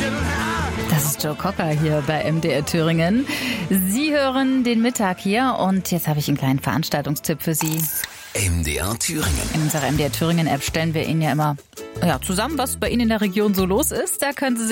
Das ist Joe Cocker hier bei MDR Thüringen. Sie hören den Mittag hier und jetzt habe ich einen kleinen Veranstaltungstipp für Sie. MDR Thüringen. In unserer MDR Thüringen App stellen wir Ihnen ja immer zusammen, was bei Ihnen in der Region so los ist. Da können Sie